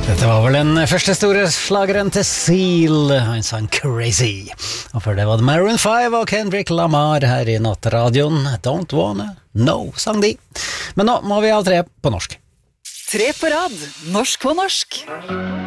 Dette var vel den første store slageren til Seal, han sang Crazy. Og før det var det Maroon 5 og Kendrick Lamar her i nattradioen. Don't wanna know, sang de. Men nå må vi ha tre på norsk. Tre på rad, norsk på norsk.